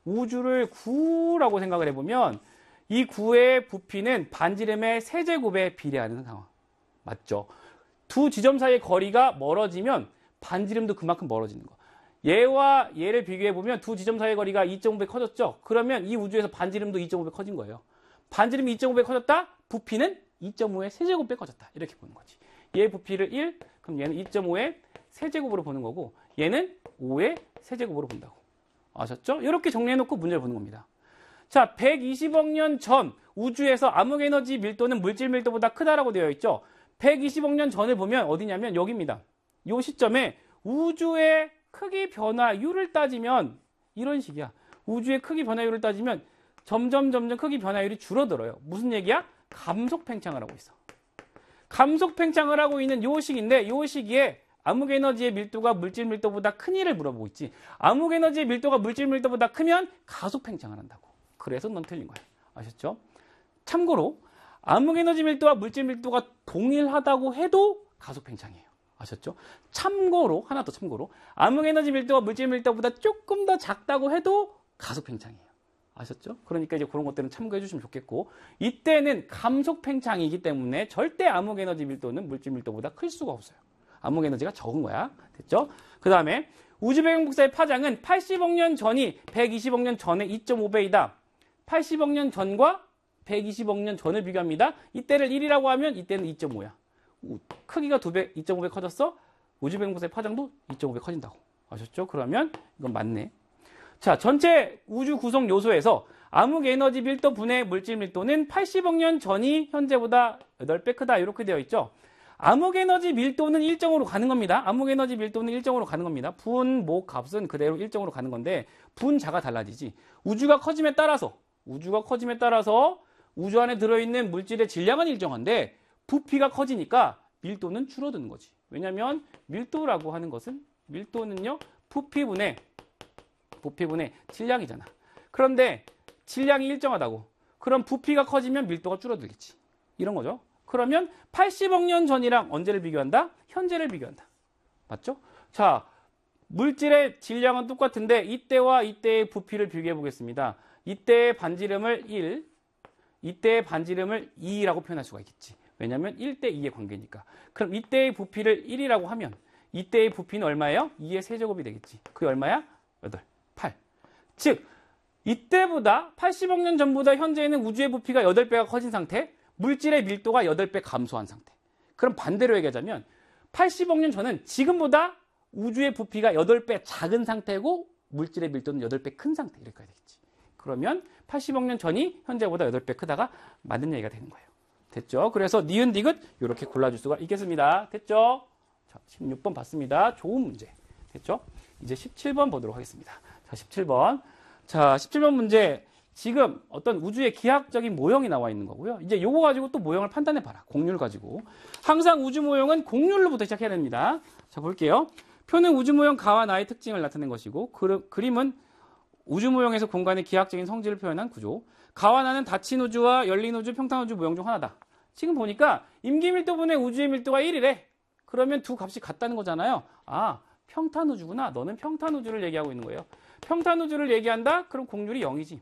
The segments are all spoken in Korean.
우주를 9라고 생각을 해보면 이 9의 부피는 반지름의 세제곱에 비례하는 상황. 맞죠? 두 지점 사이의 거리가 멀어지면 반지름도 그만큼 멀어지는 거. 얘와 얘를 비교해보면 두 지점 사이의 거리가 2.5배 커졌죠? 그러면 이 우주에서 반지름도 2.5배 커진 거예요. 반지름이 2.5배 커졌다? 부피는 2.5의 세제곱배 커졌다. 이렇게 보는 거지. 얘 부피를 1, 그럼 얘는 2.5의 세제곱으로 보는 거고 얘는 5의 세제곱으로 본다고. 아셨죠? 이렇게 정리해놓고 문제를 보는 겁니다. 자, 120억 년 전 우주에서 암흑에너지 밀도는 물질 밀도보다 크다라고 되어 있죠. 120억 년 전을 보면 어디냐면 여기입니다. 이 시점에 우주의 크기 변화율을 따지면 이런 식이야. 우주의 크기 변화율을 따지면 점점 크기 변화율이 줄어들어요. 무슨 얘기야? 감속 팽창을 하고 있어. 감속 팽창을 하고 있는 이 시기인데 이 시기에 암흑에너지의 밀도가 물질 밀도보다 크니를 물어보고 있지. 암흑에너지의 밀도가 물질 밀도보다 크면 가속 팽창을 한다고. 그래서 넌 틀린 거야. 아셨죠? 참고로 암흑에너지 밀도와 물질 밀도가 동일하다고 해도 가속 팽창이에요. 아셨죠? 참고로 하나 더 참고로 암흑에너지 밀도가 물질 밀도보다 조금 더 작다고 해도 가속 팽창이에요. 아셨죠? 그러니까 이제 그런 것들은 참고해 주시면 좋겠고 이때는 감속 팽창이기 때문에 절대 암흑에너지 밀도는 물질 밀도보다 클 수가 없어요. 암흑에너지가 적은 거야. 됐죠? 그 다음에 우주 배경 복사의 파장은 80억 년 전이 120억 년 전의 2.5배이다. 80억 년 전과 120억 년 전을 비교합니다. 이때를 1이라고 하면 이때는 2.5야. 크기가 2배, 2.5배 커졌어? 우주 배경 복사의 파장도 2.5배 커진다고. 아셨죠? 그러면 이건 맞네. 자, 전체 우주 구성 요소에서 암흑에너지 밀도 분의 물질 밀도는 80억 년 전이 현재보다 8배 크다. 이렇게 되어 있죠. 암흑에너지 밀도는 일정으로 가는 겁니다. 암흑에너지 밀도는 일정으로 가는 겁니다. 분, 목, 값은 그대로 일정으로 가는 건데 분자가 달라지지. 우주가 커짐에 따라서 우주 안에 들어있는 물질의 질량은 일정한데 부피가 커지니까 밀도는 줄어드는 거지. 왜냐하면 밀도라고 하는 것은 밀도는요 부피분의 질량이잖아. 그런데 질량이 일정하다고. 그럼 부피가 커지면 밀도가 줄어들겠지. 이런 거죠. 그러면 80억 년 전이랑 언제를 비교한다? 현재를 비교한다. 맞죠? 자, 물질의 질량은 똑같은데 이때와 이때의 부피를 비교해 보겠습니다. 이때의 반지름을 1, 이때의 반지름을 2라고 표현할 수가 있겠지. 왜냐하면 1대 2의 관계니까. 그럼 이때의 부피를 1이라고 하면 이때의 부피는 얼마예요? 2의 세제곱이 되겠지. 그게 얼마야? 8, 8. 즉, 이때보다 80억 년 전보다 현재에는 우주의 부피가 8배가 커진 상태, 물질의 밀도가 8배 감소한 상태. 그럼 반대로 얘기하자면 80억 년 전은 지금보다 우주의 부피가 8배 작은 상태고 물질의 밀도는 8배 큰 상태. 이렇게 해야 되겠지. 그러면 80억 년 전이 현재보다 8배 크다가 맞는 얘기가 되는 거예요. 됐죠? 그래서 니은 디귿 이렇게 골라줄 수가 있겠습니다. 됐죠? 자, 16번 봤습니다. 좋은 문제. 됐죠? 이제 17번 보도록 하겠습니다. 자, 17번. 자, 17번 문제. 지금 어떤 우주의 기하학적인 모형이 나와 있는 거고요. 이제 요거 가지고 또 모형을 판단해 봐라. 공률 가지고. 항상 우주 모형은 공률로부터 시작해야 됩니다. 자, 볼게요. 표는 우주 모형 가와 나의 특징을 나타낸 것이고, 그림은 우주 모형에서 공간의 기하학적인 성질을 표현한 구조. 가와 나는 닫힌 우주와 열린 우주, 평탄 우주 모형 중 하나다. 지금 보니까 임기밀도분의 우주의 밀도가 1이래. 그러면 두 값이 같다는 거잖아요. 아, 평탄 우주구나. 너는 평탄 우주를 얘기하고 있는 거예요. 평탄 우주를 얘기한다? 그럼 공률이 0이지.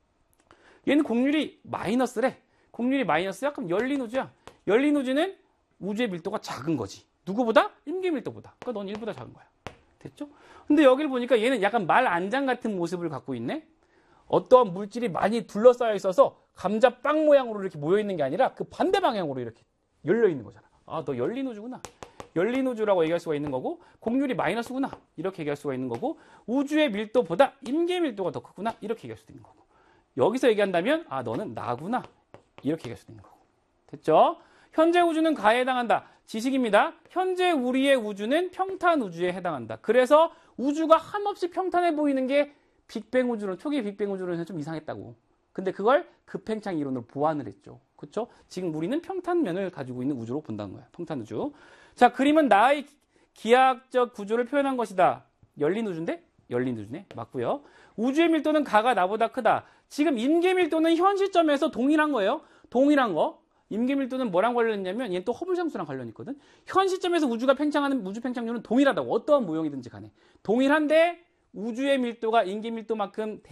얘는 공률이 마이너스래. 공률이 마이너스야? 그럼 열린 우주야. 열린 우주는 우주의 밀도가 작은 거지. 누구보다? 임기밀도보다. 그러니까 넌 1보다 작은 거야. 됐죠? 근데 여기를 보니까 얘는 약간 말안장 같은 모습을 갖고 있네? 어떠한 물질이 많이 둘러싸여 있어서 감자빵 모양으로 이렇게 모여있는 게 아니라 그 반대 방향으로 이렇게 열려있는 거잖아. 아, 너 열린 우주구나. 열린 우주라고 얘기할 수가 있는 거고, 공률이 마이너스구나. 이렇게 얘기할 수가 있는 거고, 우주의 밀도보다 임계밀도가 더 크구나. 이렇게 얘기할 수도 있는 거고. 여기서 얘기한다면, 아, 너는 나구나. 이렇게 얘기할 수도 있는 거고. 됐죠? 현재 우주는 가에 해당한다. 지식입니다. 현재 우리의 우주는 평탄 우주에 해당한다. 그래서 우주가 한없이 평탄해 보이는 게 빅뱅 우주론, 초기 빅뱅 우주론에서 좀 이상했다고. 근데 그걸 급팽창 이론으로 보완을 했죠. 그렇죠? 지금 우리는 평탄면을 가지고 있는 우주로 본다는 거야. 평탄 우주. 자, 그림은 나의 기하학적 구조를 표현한 것이다. 열린 우주인데? 열린 우주네. 맞고요. 우주의 밀도는 가가 나보다 크다. 지금 임계밀도는 현 시점에서 동일한 거예요. 동일한 거. 임계밀도는 뭐랑 관련있냐면 얘는 또 허블장수랑 관련이 있거든. 현 시점에서 우주가 팽창하는 우주 팽창률은 동일하다고. 어떠한 모형이든지 간에. 동일한데 우주의 밀도가 임계밀도만큼